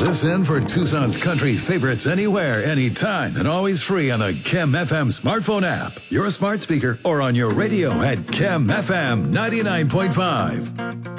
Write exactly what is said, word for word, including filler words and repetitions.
Listen for Tucson's country favorites anywhere, anytime, and always free on the Chem F M smartphone app, your smart speaker, or on your radio at Chem F M ninety-nine point five.